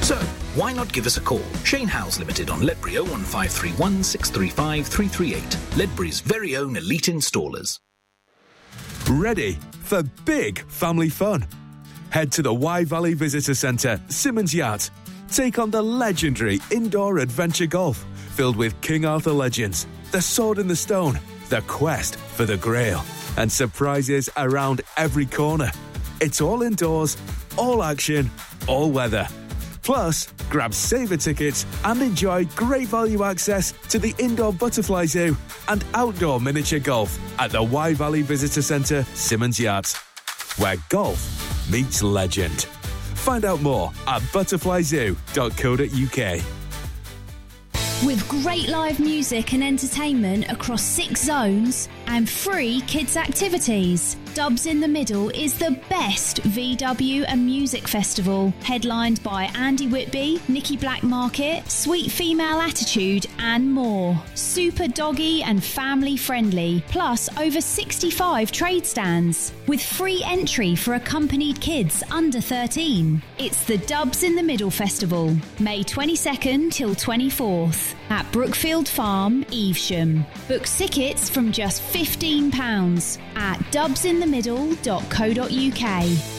So, why not give us a call? Shane Howes Limited on Ledbury 01531 635 338. Ledbury's very own elite installers. Ready for big family fun? Head to the Wye Valley Visitor Centre, Simmons Yacht. Take on the legendary indoor adventure golf, filled with King Arthur legends, the Sword in the Stone, the quest for the Grail, and surprises around every corner. It's all indoors, all action, all weather. Plus, grab saver tickets and enjoy great value access to the indoor butterfly zoo and outdoor miniature golf at the Wye Valley Visitor Centre, Simmons Yacht, where golf meets legend. Find out more at butterflyzoo.co.uk. With great live music and entertainment across 6 zones and free kids' activities, Dubs in the Middle is the best VW and music festival, headlined by Andy Whitby, Nicky Blackmarket, Sweet Female Attitude and more. Super doggy and family friendly, plus over 65 trade stands, with free entry for accompanied kids under 13. It's the Dubs in the Middle Festival, May 22nd till 24th at Brookfield Farm, Evesham. Book tickets from just £15 at dubsinthemiddle.co.uk.